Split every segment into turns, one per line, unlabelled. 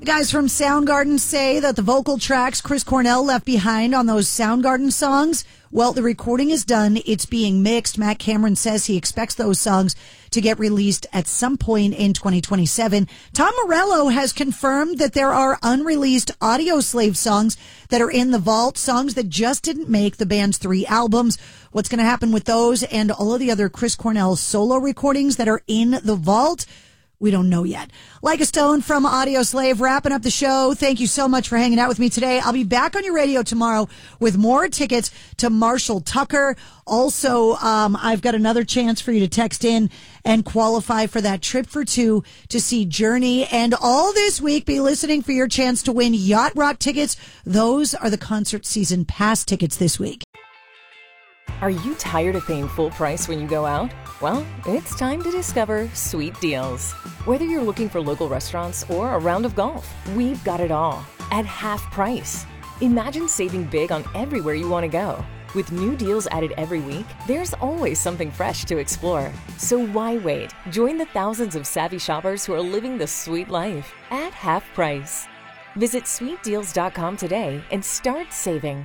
The guys from Soundgarden say that the vocal tracks Chris Cornell left behind on those Soundgarden songs, well, the recording is done. It's being mixed. Matt Cameron says he expects those songs to get released at some point in 2027. Tom Morello has confirmed that there are unreleased Audioslave songs that are in the vault, songs that just didn't make the band's 3 albums. What's going to happen with those and all of the other Chris Cornell solo recordings that are in the vault? We don't know yet. Like a Stone from Audioslave, wrapping up the show. Thank you so much for hanging out with me today. I'll be back on your radio tomorrow with more tickets to Marshall Tucker. Also, I've got another chance for you to text in and qualify for that trip for 2 to see Journey. And all this week, be listening for your chance to win Yacht Rock tickets. Those are the concert season pass tickets this week.
Are you tired of paying full price when you go out? Well, it's time to discover Sweet Deals. Whether you're looking for local restaurants or a round of golf, we've got it all at half price. Imagine saving big on everywhere you want to go. With new deals added every week, there's always something fresh to explore. So why wait? Join the thousands of savvy shoppers who are living the sweet life at half price. Visit sweetdeals.com today and start saving.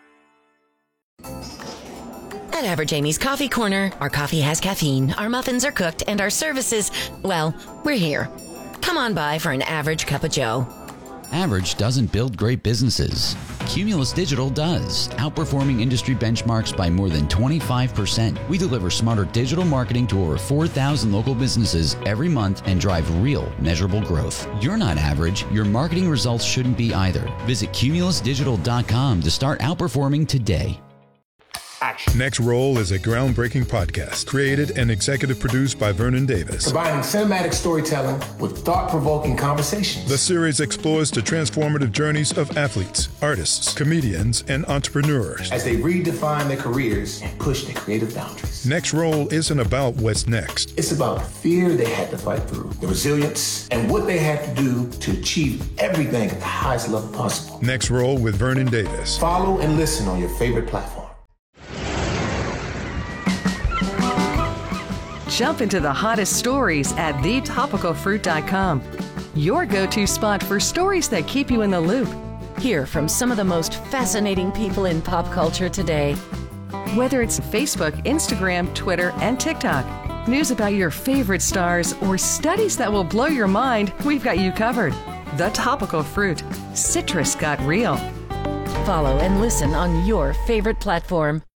At Average Amy's Coffee Corner, our coffee has caffeine, our muffins are cooked, and our services, well, we're here. Come on by for an average cup of joe.
Average doesn't build great businesses. Cumulus Digital does, outperforming industry benchmarks by more than 25%. We deliver smarter digital marketing to over 4,000 local businesses every month and drive real, measurable growth. You're not average. Your marketing results shouldn't be either. Visit cumulusdigital.com to start outperforming today.
Next Roll is a groundbreaking podcast created and executive produced by Vernon Davis.
Combining cinematic storytelling with thought-provoking conversations.
The series explores the transformative journeys of athletes, artists, comedians, and entrepreneurs
as they redefine their careers and push their creative boundaries.
Next Roll isn't about what's next.
It's about the fear they had to fight through, the resilience, and what they had to do to achieve everything at the highest level possible.
Next Roll with Vernon Davis.
Follow and listen on your favorite platform.
Jump into the hottest stories at thetopicalfruit.com. Your go-to spot for stories that keep you in the loop.
Hear from some of the most fascinating people in pop culture today.
Whether it's Facebook, Instagram, Twitter, and TikTok, news about your favorite stars, or studies that will blow your mind, we've got you covered. The Topical Fruit. Citrus got real.
Follow and listen on your favorite platform.